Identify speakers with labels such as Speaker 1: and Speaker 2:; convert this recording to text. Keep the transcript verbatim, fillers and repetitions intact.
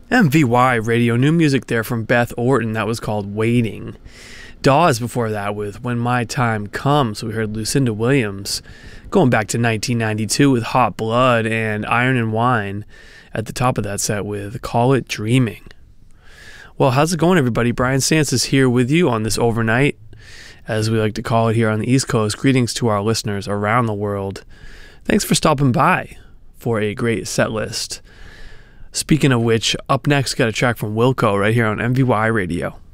Speaker 1: M V Y Radio, new music there from Beth Orton. That was called Waiting. Dawes before that with When My Time Comes. We heard Lucinda Williams going back to nineteen ninety-two with Hot Blood, and Iron and Wine at the top of that set with Call It Dreaming. Well, how's it going, everybody? Brian Stantz is here with you on this overnight, as we like to call it here on the East Coast. Greetings to our listeners around the world. Thanks for stopping by for a great set list. Speaking of which, up next, got a track from Wilco right here on M V Y Radio.